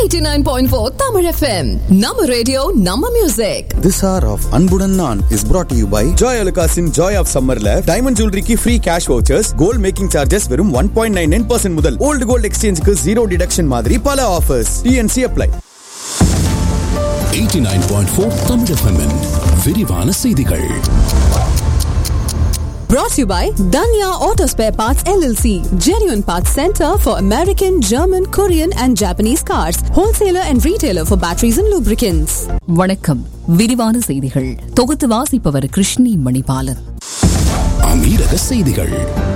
89.4 Tamil FM. Nama radio, Nama music. This hour of Anbudan Naan is brought to you by Joy Alukasin Joy of Summerல diamond ஜுவல்லரிக்கு free cash vouchers, gold making charges வெறும் 1.99% முதல், volt gold எக்ஸ்சேஞ்சுக்கு 0 deduction மாதிரி பல offers. TNC apply. 89.4 Tamil FM விரிவான செய்திகள். Brought to you by Danya Auto Spare Parts LLC, genuine parts center for American, German, Korean and Japanese cars, wholesaler and retailer for batteries and lubricants. வணக்கம். விரிவான செய்திகள் தொகுத்து வாசிப்பவர் கிருஷ்ணி மணிபாலன். அமீரக செய்திகள்.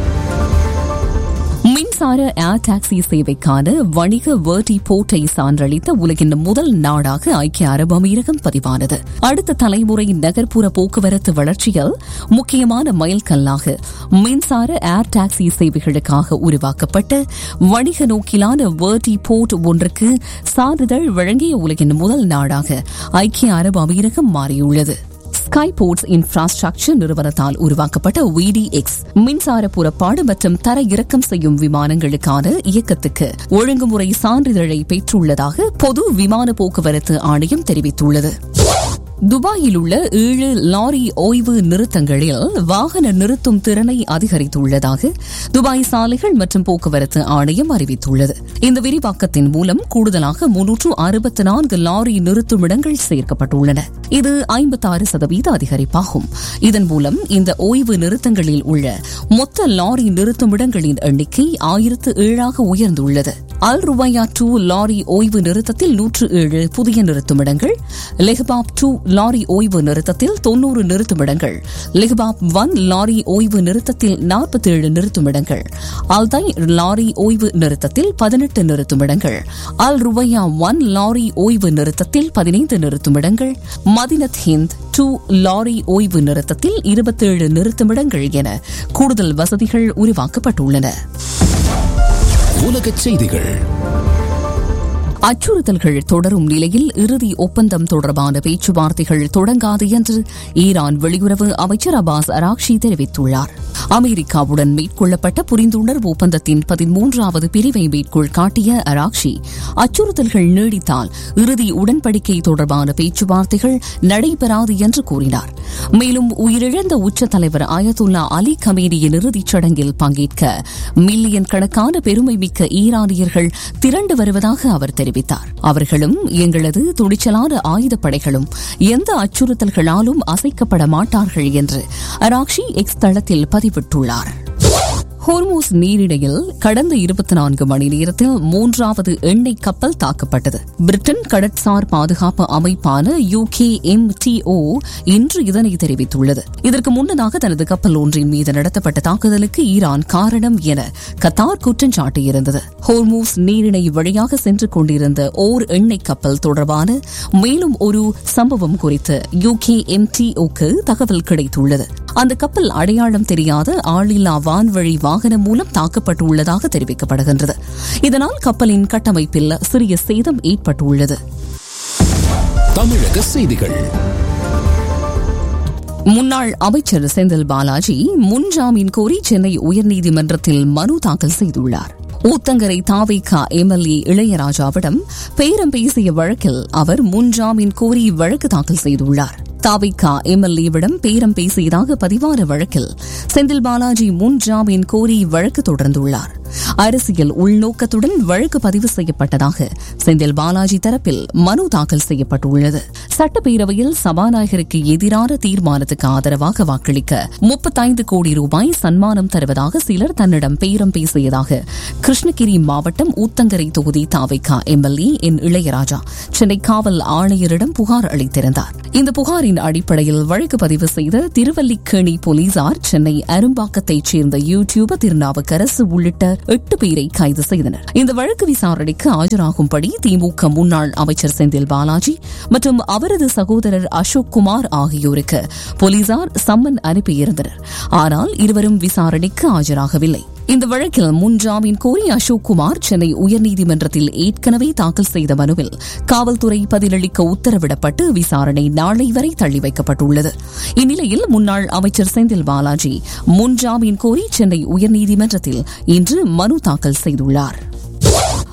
மின்சார ஏர் டாக்ஸி சேவைக்கான வணிக வேர்டி போர்ட்டை சான்றளித்த உலகின் முதல் நாடாக ஐக்கிய அரபு அமீரகம் பதிவானது. அடுத்த தலைமுறை நகர்ப்புற போக்குவரத்து வளர்ச்சியில் முக்கியமான மைல்கல்லாக மின்சார ஏர் டாக்ஸி சேவைகளுக்காக உருவாக்கப்பட்ட வணிக நோக்கிலான வேர்டி போர்ட் ஒன்றுக்கு சான்றிதழ் வழங்கிய உலகின் முதல் நாடாக ஐக்கிய அரபு அமீரகம் மாறியுள்ளது. ஸ்கை போர்ட்ஸ் இன்ஃப்ராஸ்ட்ரக்சர் நிறுவனத்தால் உருவாக்கப்பட்ட VDX மின்சார புறப்பாடு மற்றும் தர இறக்கம் செய்யும் விமானங்களுக்கான இயக்கத்துக்கு ஒழுங்குமுறை சான்றிதழை பெற்றுள்ளதாக பொது விமான போக்குவரத்து ஆணையம் தெரிவித்துள்ளது. துபாயில் உள்ள 7 லாரி ஓய்வு நிறுத்தங்களில் வாகன நிறுத்தும் திறனை அதிகரித்துள்ளதாக துபாய் சாலைகள் மற்றும் போக்குவரத்து ஆணையம் அறிவித்துள்ளது. இந்த விரிவாக்கத்தின் மூலம் கூடுதலாக 364 லாரி நிறுத்துமிடங்கள் சேர்க்கப்பட்டுள்ளன. இது 56% அதிகரிப்பாகும். இதன் மூலம் இந்த ஓய்வு நிறுத்தங்களில் உள்ள மொத்த லாரி நிறுத்துமிடங்களின் எண்ணிக்கை 1007 உயர்ந்துள்ளது. அல் ருவையா 2 லாரி ஓய்வு நிறுத்தத்தில் 107 புதிய நிறுத்துமிடங்கள், லெஹ்பாப் 2 லாரி ஓய்வு நிறுத்தத்தில் 90 நிறுத்துமிடங்கள், லெஹ்பாப் 1 லாரி ஓய்வு நிறுத்தத்தில் 47 நிறுத்துமிடங்கள், அல்தை லாரி ஓய்வு நிறுத்தத்தில் 18 நிறுத்துமிடங்கள், அல் ருவையா 1 லாரி ஓய்வு நிறுத்தத்தில் 15 நிறுத்துமிடங்கள், மதினத் ஹிந்த் 2 லாரி ஓய்வு நிறுத்தத்தில் 27 நிறுத்துமிடங்கள் என கூடுதல் வசதிகள் உருவாக்கப்பட்டுள்ளன. உலகச் செய்திகள். அச்சுறுத்தல்கள் தொடரும் நிலையில் இறுதி ஒப்பந்தம் தொடர்பான பேச்சுவார்த்தைகள் தொடங்காது என்று ஈரான் வெளியுறவு அமைச்சர் அப்பாஸ் அராக்ஷி தெரிவித்துள்ளார். அமெரிக்காவுடன் மேற்கொள்ளப்பட்ட புரிந்துணர்வு ஒப்பந்தத்தின் 13வது பிரிவை மேற்கோள் காட்டிய அராக்ஷி, அச்சுறுத்தல்கள் நீடித்தால் இறுதி உடன்படிக்கை தொடர்பான பேச்சுவார்த்தைகள் நடைபெறாது என்று கூறினார். மேலும் உயிரிழந்த உச்ச தலைவர் அயதுல்லா அலி கமேனியின் இறுதிச் சடங்கில் பங்கேற்க மில்லியன் கணக்கான பெருமைமிக்க ஈரானியர்கள் திரண்டு வருவதாக அவர் தெரிவித்தார். அவர்களும் எங்களது துணிச்சலான ஆயுதப்படைகளும் எந்த அச்சுறுத்தல்களாலும் அசைக்கப்பட மாட்டார்கள் என்று அராக்ஷி எக்ஸ் தளத்தில் பதிவிட்டுள்ளார். ஹோர்மூஸ் நீரிணையில் கடந்த 24 மணி நேரத்தில் 3வது எண்ணெய் கப்பல் தாக்கப்பட்டது. பிரிட்டன் கடற்சார் பாதுகாப்பு அமைப்பான UKMTO இன்று இதனை தெரிவித்துள்ளது. இதற்கு முன்னதாக தனது கப்பல் ஒன்றின் மீது நடத்தப்பட்ட தாக்குதலுக்கு ஈரான் காரணம் என கத்தார் குற்றம் சாட்டியிருந்தது. ஹோர்மூஸ் நீரிணை வழியாக சென்று கொண்டிருந்த ஓர் எண்ணெய் கப்பல் தொடர்பான மேலும் ஒரு சம்பவம் குறித்து UKMTOக்கு தகவல் கிடைத்துள்ளது. அந்த கப்பல் அடையாளம் தெரியாத ஆளில்லா வான்வழி வாகனம் மூலம் தாக்கப்பட்டுள்ளதாக தெரிவிக்கப்படுகின்றது. இதனால் கப்பலின் கட்டமைப்பில் சிறிய சேதம் ஏற்பட்டுள்ளது. தமிழக செய்திகள். முன்னாள் அமைச்சர் செந்தில் பாலாஜி முன்ஜாமீன் கோரி சென்னை உயர்நீதிமன்றத்தில் மனு தாக்கல் செய்துள்ளார். ஊத்தங்கரை தாவேகா MLA இளையராஜாவிடம் பேரம் பேசிய வழக்கில் அவர் முன்ஜாமீன் கோரி வழக்கு தாக்கல் செய்துள்ளார். தாவேகா MLAவிடம் பேரம் பேசியதாக பதிவான வழக்கில் செந்தில் பாலாஜி முன்ஜாமீன் கோரி வழக்கு தொடர்ந்துள்ளார். அரசியல் உள்நோக்கத்துடன் வழக்கு பதிவு செய்யப்பட்டதாக செந்தில் பாலாஜி தரப்பில் மனு தாக்கல் செய்யப்பட்டுள்ளது. சட்டப்பேரவையில் சபாநாயகருக்கு எதிரான தீர்மானத்துக்கு ஆதரவாக வாக்களிக்க 35 கோடி ரூபாய் சன்மானம் தருவதாக சிலர் தன்னிடம் பேரம் பேசியதாக கிருஷ்ணகிரி மாவட்டம் ஊத்தங்கரை தொகுதி தாவேகா MLA இளையராஜா சென்னை காவல் ஆணையரிடம் புகார் அளித்திருந்தார். இந்த புகாரின் அடிப்படையில் வழக்கு பதிவு செய்த திருவல்லிக்கேணி போலீசார் சென்னை அரும்பாக்கத்தைச் சேர்ந்த யூடியூபர் திருநாவுக்கரசு உள்ளிட்ட 8 பேரை கைது செய்தனர். இந்த வழக்கு விசாரணைக்கு ஆஜராகும்படி திமுக முன்னாள் அமைச்சர் செந்தில் பாலாஜி மற்றும் அவரது சகோதரர் அசோக் குமார் ஆகியோருக்கு போலீசார் சம்மன் அனுப்பியிருந்தனர். ஆனால் இருவரும் விசாரணைக்கு ஆஜராகவில்லை. இந்த வழக்கில் முன்ஜாமீன் கோரி அசோக் குமார் சென்னை உயர்நீதிமன்றத்தில் ஏற்கனவே தாக்கல் செய்த மனுவில் காவல்துறை பதிலளிக்க உத்தரவிடப்பட்டு விசாரணை நாளை வரை தள்ளி வைக்கப்பட்டுள்ளது. இந்நிலையில் முன்னாள் அமைச்சர் செந்தில் பாலாஜி முன்ஜாமீன் கோரி சென்னை உயர்நீதிமன்றத்தில் இன்று மனு தாக்கல் செய்துள்ளார்.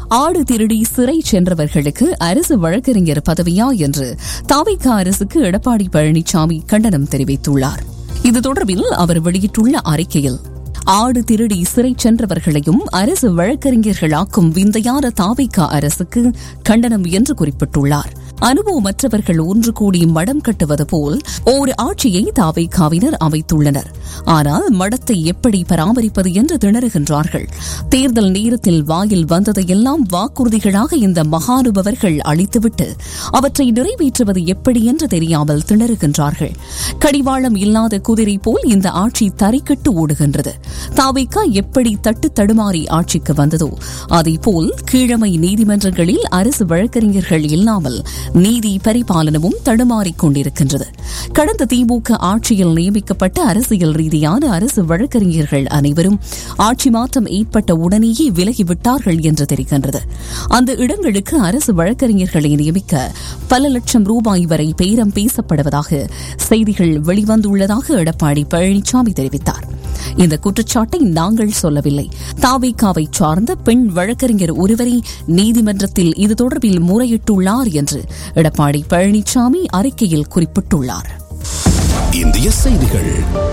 ஆடு திருடி சிறை சென்றவர்களுக்கு அரசு வழக்கறிஞர் பதவியா என்று தவிக அரசுக்கு எடப்பாடி பழனிசாமி கண்டனம் தெரிவித்துள்ளார். இது தொடர்பில் அவர் வெளியிட்டுள்ள அறிக்கையில், ஆடு திருடி சிறை சென்றவர்களையும் அரசு வழக்கறிஞர்களாக்கும் விந்தையான தவிக அரசுக்கு கண்டனம் என்று குறிப்பிட்டுள்ளார். அனுபவமற்றவர்கள் ஒன்று கூடி மடம் கட்டுவது போல் ஓர் ஆட்சியை தவிகவினர் அமைத்துள்ளனர். ஆனால் மடத்தை எப்படி பராமரிப்பது என்று திணறுகின்றார்கள். தேர்தல் நேரத்தில் வாயில் வந்ததையெல்லாம் வாக்குறுதிகளாக இந்த மகானுபவர்கள் அளித்துவிட்டு அவற்றை நிறைவேற்றுவது எப்படி என்று தெரியாமல் திணறுகின்றார்கள். கடிவாளம் இல்லாத குதிரை போல் இந்த ஆட்சி தறிக்கட்டு ஓடுகின்றது. தவிக எப்படி தட்டு தடுமாறி ஆட்சிக்கு வந்ததோ அதேபோல் கீழமை நீதிமன்றங்களில் அரசு வழக்கறிஞர்கள் இல்லாமல் நீதி பரிபாலனமும் தடுமாறிக் கொண்டிருக்கின்றது. கடந்த திமுக ஆட்சியில் நியமிக்கப்பட்ட அரசியல் ரீதியான அரசு வழக்கறிஞர்கள் அனைவரும் ஆட்சி மாற்றம் ஏற்பட்ட உடனேயே விலகிவிட்டார்கள் என்று தெரிகின்றது. அந்த இடங்களுக்கு அரசு வழக்கறிஞர்களை நியமிக்க பல லட்சம் ரூபாய் வரை பேரம் பேசப்படுவதாக செய்திகள் வெளிவந்துள்ளதாக எடப்பாடி பழனிசாமி தெரிவித்தார். இந்த குற்றச்சாட்டை நாங்கள் சொல்லவில்லை. தவிகவை சார்ந்த பெண் வழக்கறிஞர் ஒருவரை நீதிமன்றத்தில் இது தொடர்பில் முறையிட்டுள்ளார் என்று எடப்பாடி பழனிசாமி அறிக்கையில் குறிப்பிட்டுள்ளார். இந்திய செய்திகள்.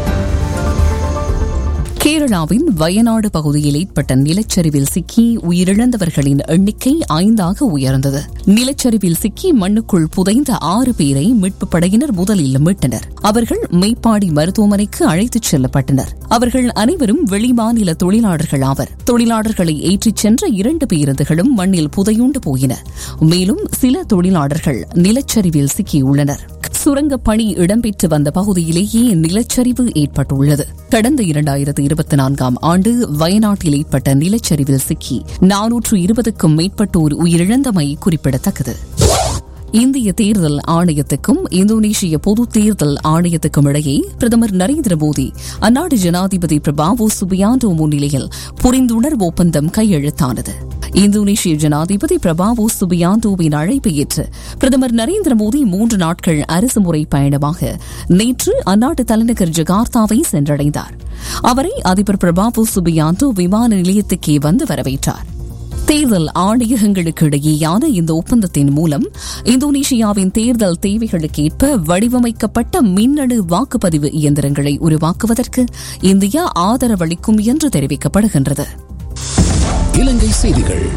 கேரளாவின் வயநாடு பகுதியில் ஏற்பட்ட நிலச்சரிவில் சிக்கி உயிரிழந்தவர்களின் எண்ணிக்கை 5ஆக உயர்ந்தது. நிலச்சரிவில் சிக்கி மண்ணுக்குள் புதைந்த 6 பேரை மீட்புப் படையினர் முதலில் மீட்டனர். அவர்கள் மெய்ப்பாடி மருத்துவமனைக்கு அழைத்துச் செல்லப்பட்டனர். அவர்கள் அனைவரும் வெளிமாநில தொழிலாளர்கள் ஆவர். தொழிலாளர்களை ஏற்றிச் சென்ற 2 பேருந்துகளும் மண்ணில் புதையுண்டு போயின. மேலும் சில தொழிலாளர்கள் நிலச்சரிவில் சிக்கியுள்ளனர். சுரங்கப் பணி இடம்பெற்று வந்த பகுதியிலேயே நிலச்சரிவு ஏற்பட்டுள்ளது. கடந்த 2024ஆம் ஆண்டு வயநாட்டில் ஏற்பட்ட நிலச்சரிவில் சிக்கி 420க்கும் மேற்பட்டோர் உயிரிழந்தமை குறிப்பிடத்தக்கது. இந்திய தேர்தல் ஆணையத்துக்கும் இந்தோனேஷிய பொது தேர்தல் ஆணையத்துக்கும் இடையே பிரதமர் நரேந்திர மோடி அந்நாட்டு ஜனாதிபதி பிரபாவோ சுபியாண்டோ முன்னிலையில் புரிந்துணர்வு ஒப்பந்தம் கையெழுத்தானது. இந்தோனேஷிய ஜனாதிபதி பிரபாவோ சுபியாண்டோவின் அழைப்பை ஏற்று பிரதமர் நரேந்திர மோடி 3 நாட்கள் அரசுமுறை பயணமாக நேற்று அந்நாட்டு தலைநகர் ஜகார்த்தாவை சென்றடைந்தார். அவரை அதிபர் பிரபாவோ சுபியாண்டோ விமான நிலையத்துக்கே வந்து வரவேற்றார். தேர்தல் ஆணையகங்களுக்கு இடையேயான இந்த ஒப்பந்தத்தின் மூலம் இந்தோனேஷியாவின் தேர்தல் தேவைகளுக்கேற்ப வடிவமைக்கப்பட்ட மின்னணு வாக்குப்பதிவு இயந்திரங்களை உருவாக்குவதற்கு இந்தியா ஆதரவளிக்கும் என்று தெரிவிக்கப்படுகின்றது. இலங்கை செய்திகள்.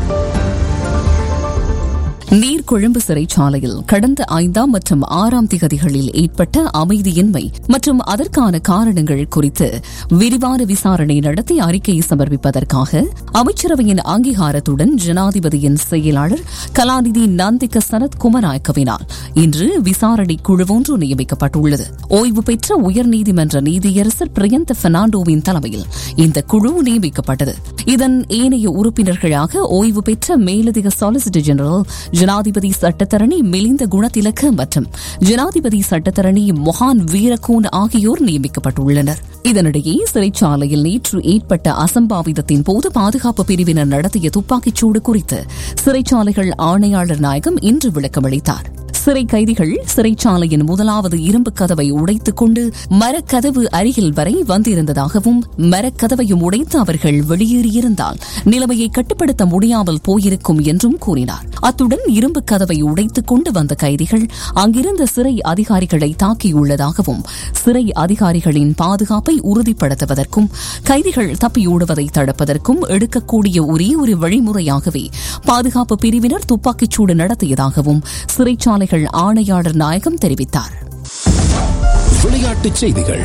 நீர்கொழும்பு சிறைச்சாலையில் கடந்த 5ஆம் மற்றும் 6ஆம் திகதிகளில் ஏற்பட்ட அமைதியின்மை மற்றும் அதற்கான காரணங்கள் குறித்து விரிவான விசாரணை நடத்தி அறிக்கையை சமர்ப்பிப்பதற்காக அமைச்சரவையின் அங்கீகாரத்துடன் ஜனாதிபதியின் செயலாளர் கலாநிதி நந்திக சனத் குமநாயக்கவினால் இன்று விசாரணை குழு ஒன்று நியமிக்கப்பட்டுள்ளது. ஓய்வு பெற்ற உயர்நீதிமன்ற நீதியரசர் பிரியந்த பெர்னாண்டோவின் தலைமையில் இந்த குழு நியமிக்கப்பட்டது. இதன் ஏனைய உறுப்பினர்களாக ஓய்வு பெற்ற மேலதிக சாலிசிட்டர் ஜெனரல், ஜனாதிபதி சட்டத்தரணி மிலிந்த குணதிலக மற்றும் ஜனாதிபதி சட்டத்தரணி மொஹான் வீரகோன் ஆகியோர் நியமிக்கப்பட்டுள்ளனர். இதனிடையே சிறைச்சாலையில் நேற்று ஏற்பட்ட அசம்பாவிதத்தின் போது பாதுகாப்பு பிரிவினர் நடத்திய துப்பாக்கிச்சூடு குறித்து சிறைச்சாலைகள் ஆணையாளர் நாயகம் இன்று விளக்கமளித்தார். சிறை கைதிகள் சிறைச்சாலையின் முதலாவது இரும்பு கதவை உடைத்துக் கொண்டு மரக்கதவு அருகில் வரை வந்திருந்ததாகவும் மரக்கதவையும் உடைத்து அவர்கள் வெளியேறியிருந்தால் நிலைமையை கட்டுப்படுத்த முடியாமல் போயிருக்கும் என்றும் கூறினார். அத்துடன் இரும்பு கதவை உடைத்துக் கொண்டு வந்த கைதிகள் அங்கிருந்த சிறை அதிகாரிகளை தாக்கியுள்ளதாகவும் சிறை அதிகாரிகளின் பாதுகாப்பை உறுதிப்படுத்துவதற்கும் கைதிகள் தப்பியோடுவதை தடுப்பதற்கும் எடுக்கக்கூடிய ஒரே ஒரு வழிமுறையாகவே பாதுகாப்பு பிரிவினர் துப்பாக்கிச்சூடு நடத்தியதாகவும் சிறைச்சாலைகள் ஆணையாளர் நாயகம் தெரிவித்தார். விளையாட்டுச் செய்திகள்.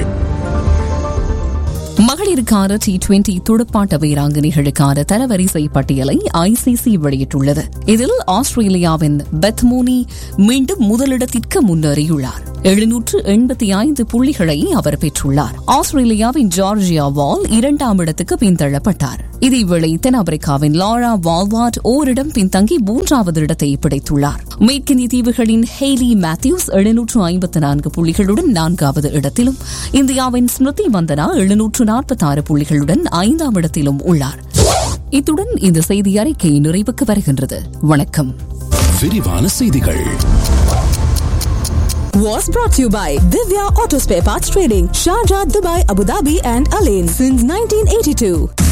மகளிருக்கான T20 துடுப்பாட்ட வீராங்கனைகளுக்கான தரவரிசை பட்டியலை ICC வெளியிட்டுள்ளது. இதில் ஆஸ்திரேலியாவின் பெத் மூனி மீண்டும் முதலிடத்திற்கு முன்னேறியுள்ளார். 785 புள்ளிகளை அவர் பெற்றுள்ளார். ஆஸ்திரேலியாவின் ஜார்ஜியா வால் 2ஆம் இடத்துக்கு பின்தள்ளப்பட்டார். இதேவேளை தென்னாப்பிரிக்காவின் லாரா வால்வார்ட் ஓரிடம் பின்தங்கி 3வது இடத்தை பிடித்துள்ளார். மேற்கிந்திய தீவுகளின் ஹெய்லி மேத்யூஸ் 754 புள்ளிகளுடன் 4வது இடத்திலும், இந்தியாவின் ஸ்மிருதி மந்தனா 746 புள்ளிகளுடன் 5ஆம் இடத்திலும் உள்ளார். இத்துடன் இந்த செய்தி அறிக்கை நிறைவுக்கு வருகின்றது. வணக்கம். விரிவான செய்திகள். Was brought to you by Divya Auto Spare Parts Trading, Sharjah, Dubai, Abu Dhabi and Alain since 1982.